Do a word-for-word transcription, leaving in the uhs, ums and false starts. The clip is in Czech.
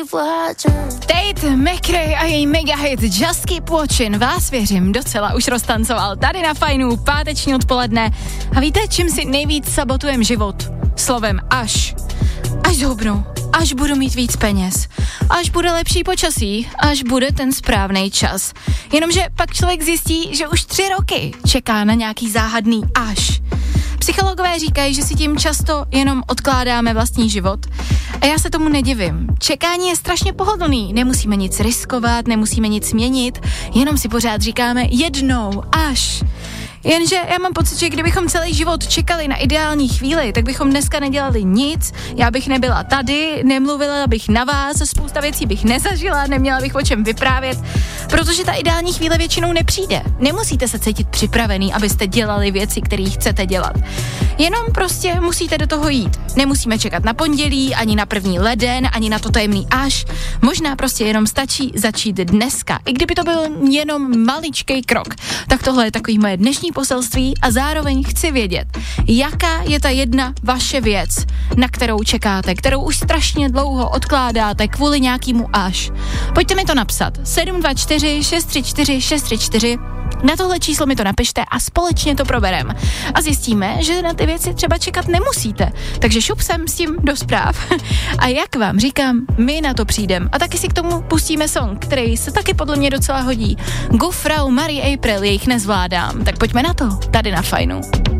Tate McRae a její mega hit Just Keep Watching, vás věřím, docela už roztancoval tady na Fajnu, páteční odpoledne. A víte, čím si nejvíc sabotujem život? Slovem až. Až zhubnu, až budu mít víc peněz, až bude lepší počasí, až bude ten správný čas. Jenomže pak člověk zjistí, že už tři roky čeká na nějaký záhadný až. Psychologové říkají, že si tím často jenom odkládáme vlastní život a já se tomu nedivím. Čekání je strašně pohodlný, nemusíme nic riskovat, nemusíme nic měnit, jenom si pořád říkáme jednou, až. Jenže já mám pocit, že kdybychom celý život čekali na ideální chvíli, tak bychom dneska nedělali nic, já bych nebyla tady, nemluvila bych na vás, spousta věcí bych nezažila, neměla bych o čem vyprávět, protože ta ideální chvíle většinou nepřijde. Nemusíte se cítit připravený, abyste dělali věci, které chcete dělat. Jenom prostě musíte do toho jít. Nemusíme čekat na pondělí, ani na první leden, ani na to tajemný až. Možná prostě jenom stačí začít dneska. I kdyby to byl jenom maličkej krok, tak tohle je takový moje dnešní poselství a zároveň chci vědět, jaká je ta jedna vaše věc, na kterou čekáte, kterou už strašně dlouho odkládáte kvůli nějakému až. Pojďte mi to napsat. sedm dva čtyři šest tři čtyři šest tři čtyři. Na tohle číslo mi to napište a společně to probereme. A zjistíme, že na ty věci třeba čekat nemusíte. Takže šup sem s tím do zpráv. A jak vám říkám, my na to přijdem. A taky si k tomu pustíme song, který se taky podle mě docela hodí. Gufrau, Marie April, jejich nezvládám. Tak pojďme na to, tady na Fajnu.